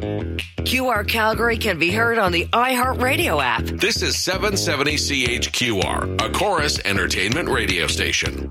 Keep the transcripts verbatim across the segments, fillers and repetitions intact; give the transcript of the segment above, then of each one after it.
Q R Calgary can be heard on the iHeartRadio app. This is seven seventy C H Q R, a Chorus Entertainment radio station.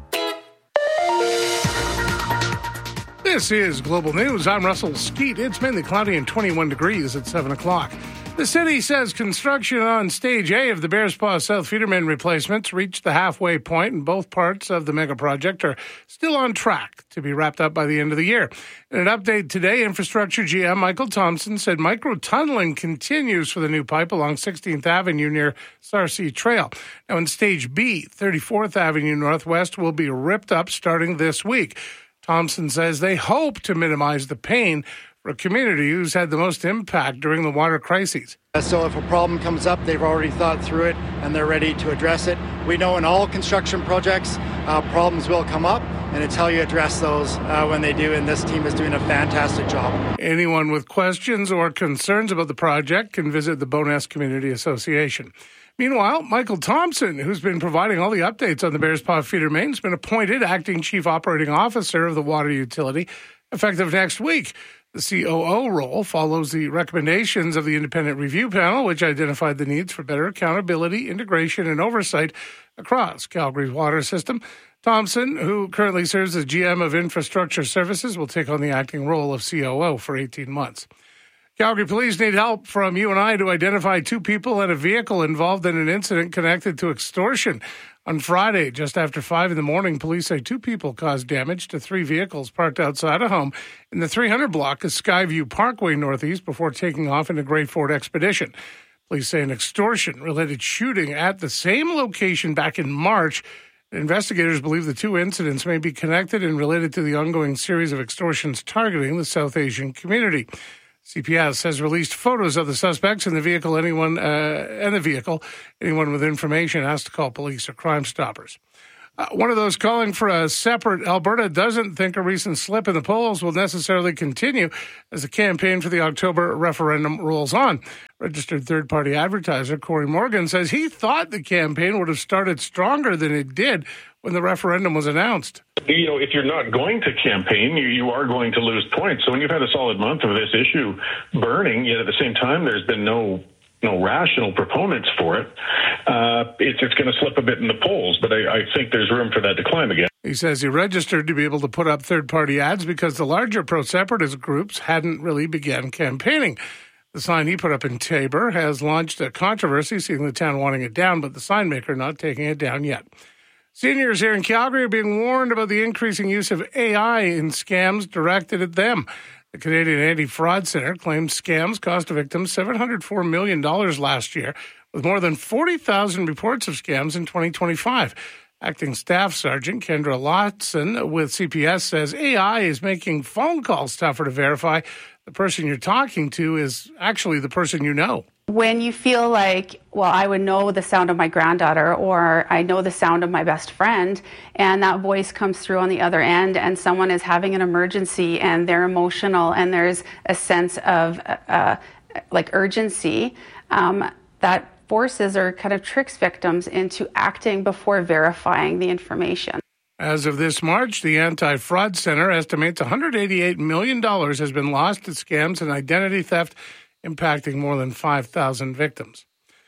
This is Global News. I'm Russell Skeet. It's mainly cloudy and twenty-one degrees at seven o'clock. The city says construction on Stage A of the Bearspaw South Feederman replacements reached the halfway point, and both parts of the mega project are still on track to be wrapped up by the end of the year. In an update today, Infrastructure G M Michael Thompson said micro-tunneling continues for the new pipe along sixteenth Avenue near Sarcee Trail. Now, in Stage B, thirty-fourth Avenue Northwest will be ripped up starting this week. Thompson says they hope to minimize the pain for a community who's had the most impact during the water crises. So if a problem comes up, they've already thought through it and they're ready to address it. We know in all construction projects, uh, problems will come up, and it's how you address those uh, when they do, and this team is doing a fantastic job. Anyone with questions or concerns about the project can visit the Bowness Community Association. Meanwhile, Michael Thompson, who's been providing all the updates on the Bearspaw Feeder Main, has been appointed acting chief operating officer of the water utility effective next week. The C O O role follows the recommendations of the independent review panel, which identified the needs for better accountability, integration, and oversight across Calgary's water system. Thompson, who currently serves as G M of Infrastructure Services, will take on the acting role of C O O for eighteen months. Calgary police need help from you and I to identify two people and a vehicle involved in an incident connected to extortion. On Friday, just after five in the morning, police say two people caused damage to three vehicles parked outside a home in the three hundred block of Skyview Parkway Northeast before taking off in a Great Ford Expedition. Police say an extortion-related shooting at the same location back in March. Investigators believe the two incidents may be connected and related to the ongoing series of extortions targeting the South Asian community. C P S has released photos of the suspects in the vehicle. Anyone uh, and the vehicle. Anyone with information has to call police or Crime Stoppers. Uh, one of those calling for a separate Alberta doesn't think a recent slip in the polls will necessarily continue as the campaign for the October referendum rolls on. Registered third-party advertiser Corey Morgan says he thought the campaign would have started stronger than it did when the referendum was announced. You know, if you're not going to campaign, you, you are going to lose points. So when you've had a solid month of this issue burning, yet at the same time there's been no no rational proponents for it, uh, it's, it's going to slip a bit in the polls. But I, I think there's room for that to climb again. He says he registered to be able to put up third-party ads because the larger pro-separatist groups hadn't really began campaigning. The sign he put up in Taber has launched a controversy, seeing the town wanting it down, but the sign maker not taking it down yet. Seniors here in Calgary are being warned about the increasing use of A I in scams directed at them. The Canadian Anti-Fraud Centre claims scams cost victims seven hundred four million dollars last year, with more than forty thousand reports of scams in twenty twenty-five. Acting Staff Sergeant Kendra Lotson with C P S says A I is making phone calls tougher to verify. The person you're talking to is actually the person you know. When you feel like, well, I would know the sound of my granddaughter, or I know the sound of my best friend, and that voice comes through on the other end, and someone is having an emergency and they're emotional and there's a sense of uh, like urgency, um, that forces or kind of tricks victims into acting before verifying the information. As of this March, the Anti-Fraud Centre estimates one hundred eighty-eight million dollars has been lost to scams and identity theft, impacting more than five thousand victims.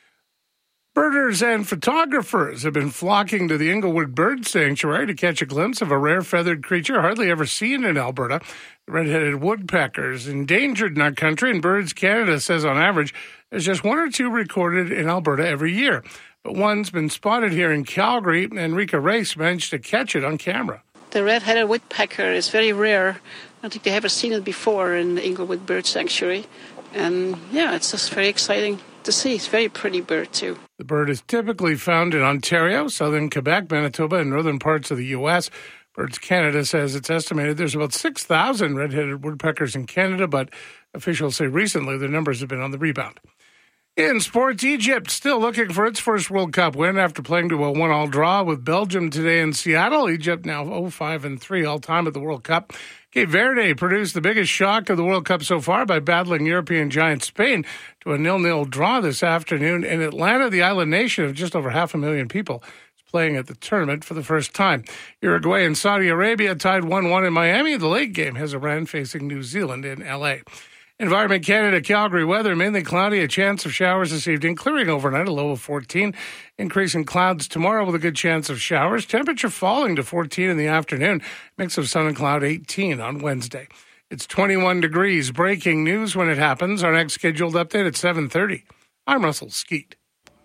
Birders and photographers have been flocking to the Inglewood Bird Sanctuary to catch a glimpse of a rare feathered creature hardly ever seen in Alberta. The red-headed woodpecker is endangered in our country, and Birds Canada says on average there's just one or two recorded in Alberta every year. But one's been spotted here in Calgary, and Rika Race managed to catch it on camera. The red-headed woodpecker is very rare. I don't think they ever seen it before in the Inglewood Bird Sanctuary. And yeah, it's just very exciting to see. It's a very pretty bird too. The bird is typically found in Ontario, southern Quebec, Manitoba, and northern parts of the U S. Birds Canada says it's estimated there's about six thousand red-headed woodpeckers in Canada, but officials say recently the numbers have been on the rebound. In sports, Egypt still looking for its first World Cup win after playing to a one-all draw with Belgium today in Seattle. Egypt now oh five and three all-time at the World Cup. Cape Verde produced the biggest shock of the World Cup so far by battling European giant Spain to a nil-nil draw this afternoon. In Atlanta, the island nation of just over half a million people is playing at the tournament for the first time. Uruguay and Saudi Arabia tied one one in Miami. The late game has Iran facing New Zealand in L A. Environment Canada Calgary weather, mainly cloudy, a chance of showers this evening, clearing overnight, a low of fourteen. Increasing clouds tomorrow with a good chance of showers. Temperature falling to fourteen in the afternoon. Mix of sun and cloud, eighteen on Wednesday. It's twenty-one degrees. Breaking news when it happens. Our next scheduled update at seven thirty. I'm Russell Skeet.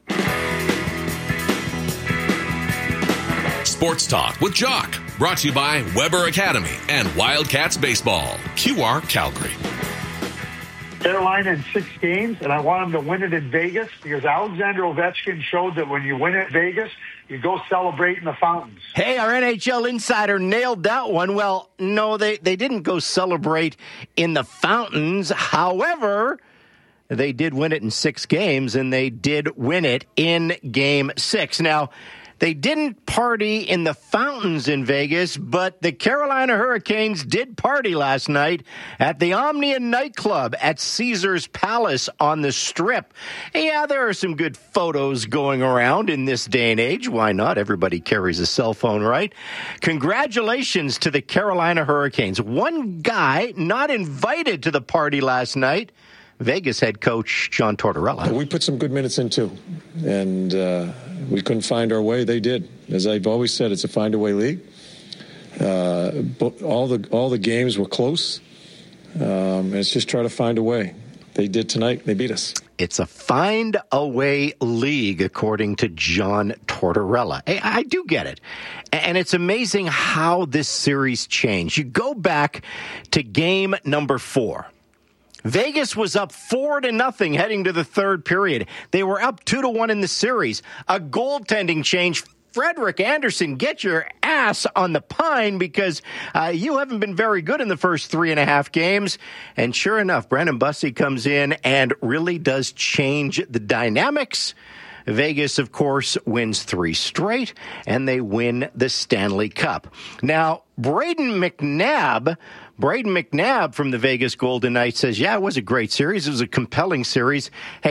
Sports Talk with Jock. Brought to you by Weber Academy and Wildcats Baseball. Q R Calgary. Carolina in six games, and I want them to win it in Vegas because Alexander Ovechkin showed that when you win at Vegas, you go celebrate in the fountains. Hey, our N H L insider nailed that one. Well, no, they, they didn't go celebrate in the fountains. However, they did win it in six games, and they did win it in game six. Now, they didn't party in the fountains in Vegas, but the Carolina Hurricanes did party last night at the Omnia nightclub at Caesars Palace on the Strip. Yeah, there are some good photos going around in this day and age. Why not? Everybody carries a cell phone, right? Congratulations to the Carolina Hurricanes. One guy not invited to the party last night, Vegas head coach John Tortorella. We put some good minutes in, too, and uh, we couldn't find our way. They did. As I've always said, it's a find-a-way league. Uh, all the all the games were close, um, and it's just try to find a way. They did tonight. They beat us. It's a find-a-way league, according to John Tortorella. I, I do get it. And it's amazing how this series changed. You go back to game number four. Vegas was up four to nothing heading to the third period. They were up two to one in the series. A goaltending change. Frederik Andersen, get your ass on the pine because uh, you haven't been very good in the first three and a half games. And sure enough, Brandon Bussi comes in and really does change the dynamics. Vegas, of course, wins three straight, and they win the Stanley Cup. Now, Braden McNabb, Braden McNabb from the Vegas Golden Knights says, yeah, it was a great series. It was a compelling series. Hey,